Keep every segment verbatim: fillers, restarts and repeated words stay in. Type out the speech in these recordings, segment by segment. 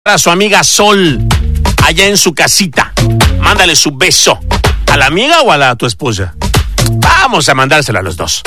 a su amiga Sol allá en su casita. Mándale su beso. ¿A la amiga o a la, a tu esposa? Vamos a mandársela a los dos.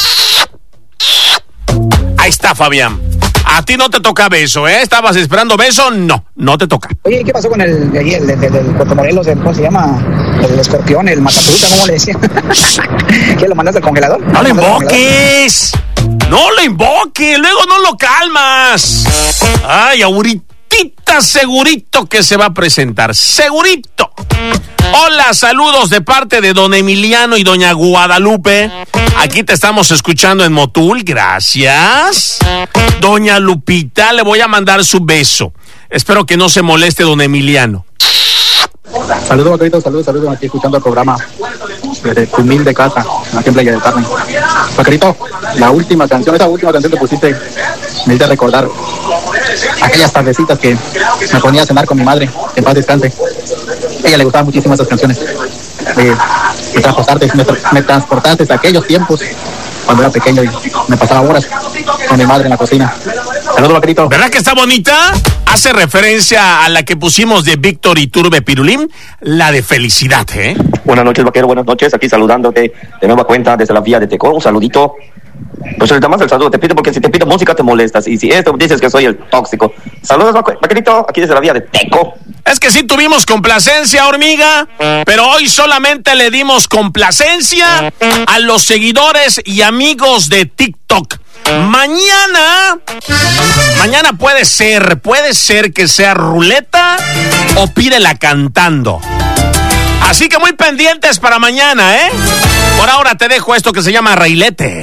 Ahí está, Fabián. A ti no te toca beso, ¿eh? ¿Estabas esperando beso? No, no te toca. Oye, ¿qué pasó con el de allí, el del de, de, de Puerto Morelos, el, ¿cómo se llama? El escorpión, el matafruta, ¿cómo le decía? ¿Qué, lo mandaste al congelador? ¡No lo invoques! ¡No lo invoques! ¡Luego no lo calmas! ¡Ay, ahorita segurito que se va a presentar! ¡Segurito! Hola, saludos de parte de don Emiliano y doña Guadalupe. Aquí te estamos escuchando en Motul, gracias. Doña Lupita, le voy a mandar su beso. Espero que no se moleste don Emiliano. Saludos, Vaquerito, saludos, saludos, aquí escuchando el programa desde tu humilde casa, aquí en Playa del Carmen. Vaquerito, la última canción, esa última canción que pusiste, me hizo recordar aquellas tardecitas que me ponía a cenar con mi madre, que en paz descanse. A ella le gustaban muchísimo esas canciones. Eh, me, transportaste, me, me transportaste a aquellos tiempos cuando era pequeño y me pasaba horas con mi madre en la cocina. Saludos, Vaquerito. ¿Verdad que está bonita? Hace referencia a la que pusimos de Víctor Iturbe Pirulín, la de Felicidad, ¿eh? Buenas noches, Vaquero, buenas noches. Aquí saludándote de nueva cuenta desde la vía de Teco. Un saludito. Pues ahorita más el saludo te pido, porque si te pido música te molestas. Y si esto dices que soy el tóxico. Saludos, Vaquerito, aquí desde la vía de Teco. Es que sí tuvimos complacencia, hormiga, pero hoy solamente le dimos complacencia a los seguidores y amigos de TikTok. Mañana, mañana puede ser, puede ser que sea ruleta o pídela cantando. Así que muy pendientes para mañana, ¿eh? Por ahora te dejo esto que se llama Railete.